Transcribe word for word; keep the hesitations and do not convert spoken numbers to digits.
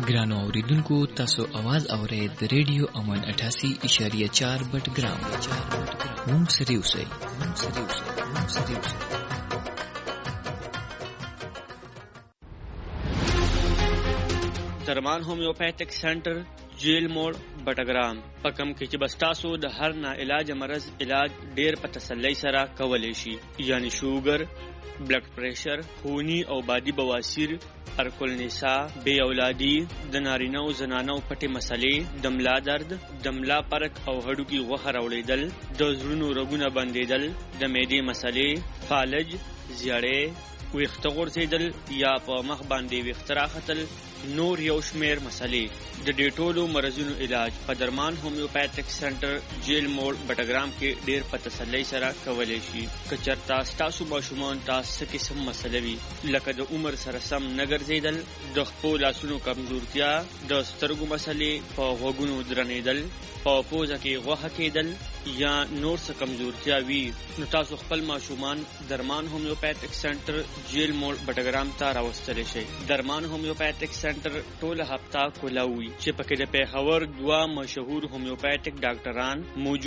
ګرانو اوریدونکو تاسو आवाज اورئ د ریډیو امن اٹھاسی اشاریه چار بټګرام مونږ سره اوسئ مونږ سره اوسئ مونږ سره اوسئ درمان هومیوپیتھک سنټر جیل موړ بټګرام پکم کې چې بستاسو د هر نا علاج مرض علاج ډیر په تسلی سره کولای شي، یعنی شوګر، بلډ پریشر، خونی او بادي بواسیر، ارکل نساء، بے اولادی، د نارینه او زنانو پټې مسلې، دملا درد، دملا پرک او هډوکی غوښه راوړېدل، د زړونو رګونه بندېدل، د معدې مسلې، فالج، زیړې، ویښته غورځېدل یا په مخ باندې ویښته راختل، نور یو شمیر مسلې. د دې ټولو مرزونو علاج په درمان هومیوپیتھک سنټر جیل موړ بټګرام کې ډیر په تسلی سره کولای شي. که چېرته ستاسو ماشومان ته څه قسم مسله وي، لکه د عمر سره سم نه ګرځېدل، د خپو لاسونو کمزورتیا، د سترګو مسلې، په غوږونو درنېدل، په پوزه کې غوښه کېدل یا نور څه کمزورتیا وي، نو تاسو خپل ماشومان درمان هومیوپیتھک سنټر جیل موړ بټګرام ته راوستلی شئ. درمان هومیوپیتھک سنټر ټوله هفته کولاوي چې پکې د پیښور دوه مشهور هومیوپیتھک ډاکټران موجود